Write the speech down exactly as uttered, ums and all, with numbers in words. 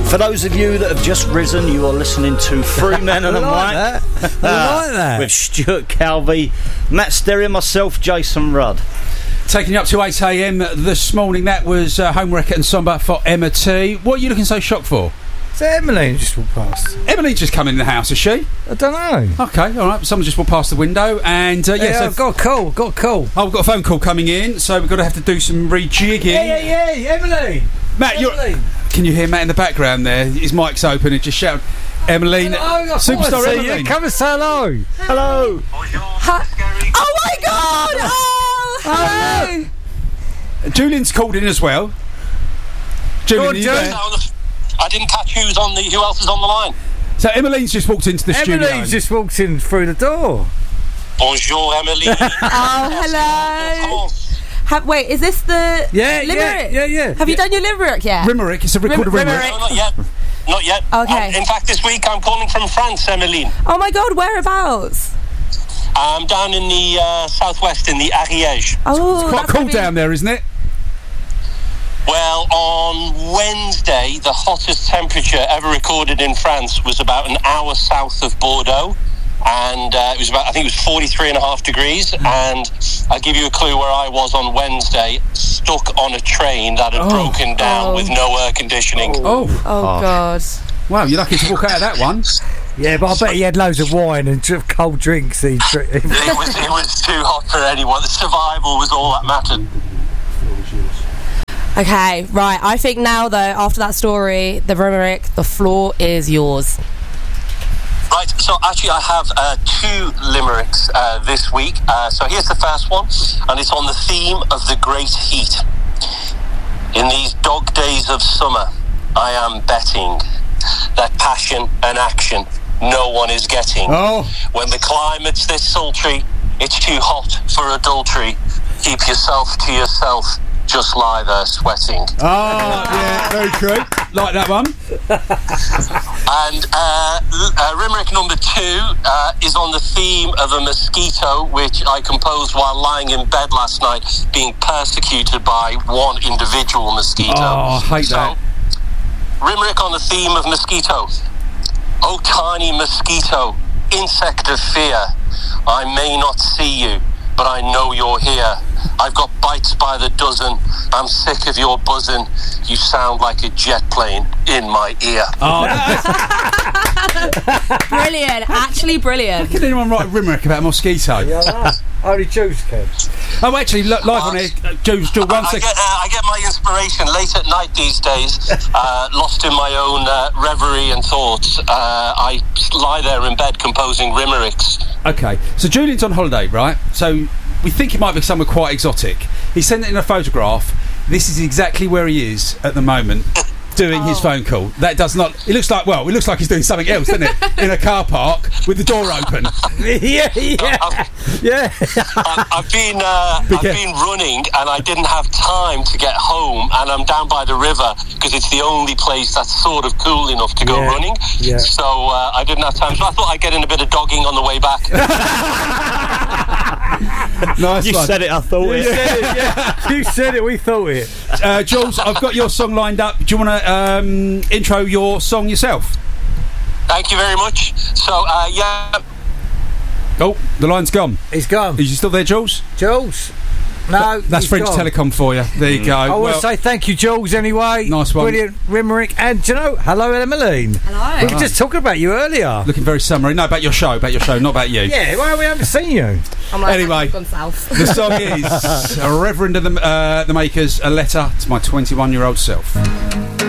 For those of you that have just risen, you are listening to Three Men and a Mic. I like that. I like that. With Stuart Calvey, Matt Sterry, myself, Jason Rudd. Taking you up to eight a.m. this morning, that was uh, Homewrecker and Somber for Emma T. What are you looking so shocked for? So Emily just walked past. Emily just come in the house, is she? I don't know. Okay, all right. Someone just walked past the window, and uh, Yeah, yeah, so I've got a call. Got a call. oh, we've got a phone call coming in, so we've got to have to do some rejigging. Hey, hey, hey, Emily. Matt, you're, Emily. can you hear Matt in the background there? His mic's open and just shout, Emmeline, Hello, I superstar thought I'd see Emmeline. you. Come and say hello. Hello. Oh my god! Oh, hello! Julian's called in as well. Julian, on, are you Julian. there? I didn't catch who's on the who else is on the line. So Emmeline's just walked into the studio. Emily's just walked in through the door. Bonjour, Emily. Oh, hello. Have, wait, is this the Yeah, limerick? yeah, yeah, yeah. Have you done your limerick yet? Rimerick, it's a recorded Rim- Rimerick. No, not yet. Not yet. Okay. Um, in fact, this week I'm calling from France, Emmeline. Oh my god, whereabouts? I'm down in the uh, southwest in the Ariège. Oh, Quite that's cool gonna be- down there, isn't it? Well, on Wednesday, the hottest temperature ever recorded in France was about an hour south of Bordeaux. And uh, it was about, I think it was forty-three and a half degrees. And I'll give you a clue where I was on Wednesday, stuck on a train that had Oh. broken down Oh. with no air conditioning. Oh, Oh god. wow, you're lucky to walk out of that one. Yeah, but I bet he had loads of wine and dr- cold drinks. He dr- It was, it was too hot for anyone. The survival was all that mattered. Okay, right. I think now though, after that story, the limerick, the floor is yours. Right, so actually I have uh, two limericks uh, this week. Uh, so here's the first one, and it's on the theme of the great heat. In these dog days of summer, I am betting that passion and action no one is getting. Oh. When the climate's this sultry, it's too hot for adultery. Keep yourself to yourself. Just lie there sweating. Oh, yeah, very true. Like that one. And uh, uh, Limerick number two uh, is on the theme of a mosquito, which I composed while lying in bed last night, being persecuted by one individual mosquito. Oh, I hate so, that. Limerick on the theme of mosquito. Oh, tiny mosquito, insect of fear, I may not see you, but I know you're here. I've got bites by the dozen. I'm sick of your buzzing. You sound like a jet plane in my ear. Oh, Brilliant. Actually brilliant. did anyone write a Rimerick about a mosquito? yeah, only Jews can. Oh, actually, look, live on here. Uh, Jules, Jules, one I, I, second. get, uh, I get my inspiration late at night these days, uh, lost in my own uh, reverie and thoughts. Uh, I lie there in bed composing limericks. Okay, so Julian's on holiday, right? So we think it might be somewhere quite exotic. He sent it in a photograph. This is exactly where he is at the moment, doing his phone call. That does not... It looks like... Well, it looks like he's doing something else, doesn't it? In a car park with the door open. yeah, yeah, I've, yeah. I've, I've been uh, I've Okay. been running and I didn't have time to get home, and I'm down by the river because it's the only place that's sort of cool enough to go Yeah, running. yeah. So uh, I didn't have time. So I thought I'd get in a bit of dogging on the way back. Nice You one. said it, I thought You it. said it, yeah. You said it, we thought it. Uh, Jules, I've got your song lined up. Do you want to um, intro your song yourself? Thank you very much. So uh, yeah. Oh, the line's gone. He's gone. Are you still there, Jules? Jules? No, That's he's French gone. Telecom for you. There you go. I want Well, to say thank you, Jules, anyway. Nice one. Brilliant Rimerick. And, do you know, hello, Emmeline. Hello. We were just talking about you earlier. looking very summery. No, about your show. About your show, not about you. Yeah, well, we haven't seen you. I'm like, Anyway. I've gone south. The song is a Reverend of the, uh, the Makers, a letter to my twenty-one-year-old self.